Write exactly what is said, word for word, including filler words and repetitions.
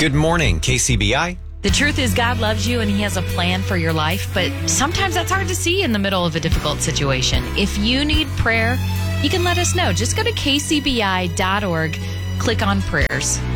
Good morning, K C B I. The truth is God loves you and he has a plan for your life, but sometimes that's hard to see in the middle of a difficult situation. If you need prayer, you can let us know. Just go to k c b i dot org, click on prayers.